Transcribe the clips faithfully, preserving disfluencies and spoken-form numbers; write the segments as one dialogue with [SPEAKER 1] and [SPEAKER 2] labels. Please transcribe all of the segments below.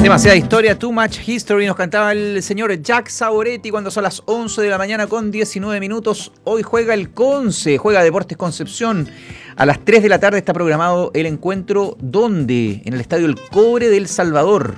[SPEAKER 1] Demasiada historia, too much history, nos cantaba el señor Jack Savoretti cuando son las once de la mañana con diecinueve minutos. Hoy juega el Conce, juega Deportes Concepción. A las tres de la tarde está programado el encuentro, ¿dónde? En el Estadio El Cobre del Salvador.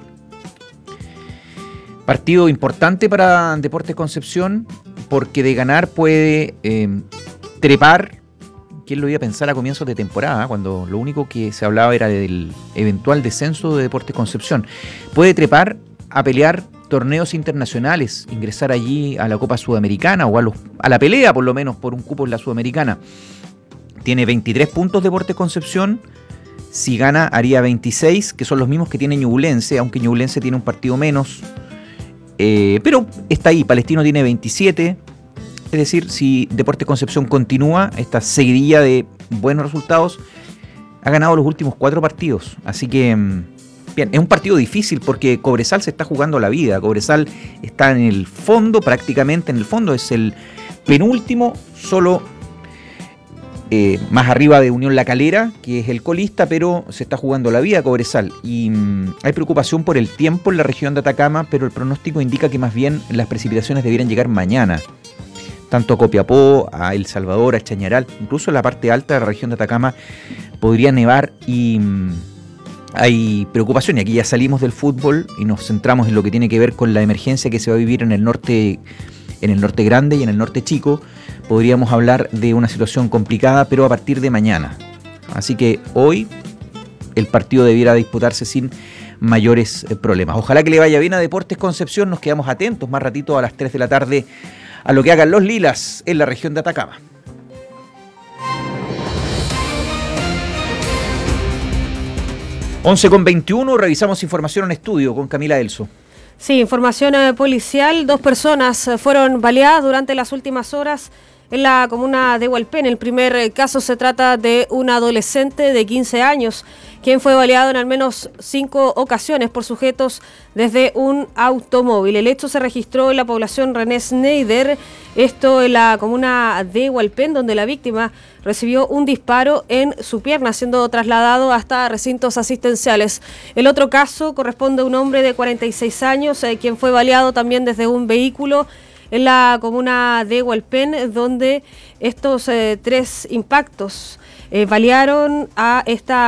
[SPEAKER 1] Partido importante para Deportes Concepción, porque de ganar puede eh, trepar. ¿Quién lo iba a pensar a comienzos de temporada, cuando lo único que se hablaba era del eventual descenso de Deportes Concepción? Puede trepar a pelear torneos internacionales, ingresar allí a la Copa Sudamericana o a, los, a la pelea por lo menos por un cupo en la Sudamericana. Tiene veintitrés puntos Deportes Concepción, si gana haría veintiséis, que son los mismos que tiene Ñublense, aunque Ñublense tiene un partido menos, eh, pero está ahí. Palestino tiene veintisiete. Es decir, si Deportes Concepción continúa esta seguidilla de buenos resultados, ha ganado los últimos cuatro partidos. Así que, bien, es un partido difícil porque Cobresal se está jugando la vida. Cobresal está en el fondo, prácticamente en el fondo. Es el penúltimo, solo eh, más arriba de Unión La Calera, que es el colista, pero se está jugando la vida Cobresal. Y mmm, hay preocupación por el tiempo en la región de Atacama, pero el pronóstico indica que más bien las precipitaciones debieran llegar mañana. Tanto a Copiapó, a El Salvador, a Chañaral, incluso en la parte alta de la región de Atacama podría nevar y mmm, hay preocupación. Y aquí ya salimos del fútbol y nos centramos en lo que tiene que ver con la emergencia que se va a vivir en el norte, en el norte grande y en el norte chico. Podríamos hablar de una situación complicada, pero a partir de mañana. Así que hoy el partido debiera disputarse sin mayores problemas. Ojalá que le vaya bien a Deportes Concepción. Nos quedamos atentos más ratito a las tres de la tarde a lo que hagan los lilas en la región de Atacama. once con veintiuno, revisamos información en estudio con Camila Elso.
[SPEAKER 2] Sí, información eh, policial. Dos personas eh, fueron baleadas durante las últimas horas en la comuna de Hualpén. El primer eh, caso se trata de un adolescente de quince años, quien fue baleado en al menos cinco ocasiones por sujetos desde un automóvil. El hecho se registró en la población René Schneider, esto en la comuna de Hualpén, donde la víctima recibió un disparo en su pierna, siendo trasladado hasta recintos asistenciales. El otro caso corresponde a un hombre de cuarenta y seis años, eh, quien fue baleado también desde un vehículo en la comuna de Hualpén, donde estos eh, tres impactos eh, balearon a esta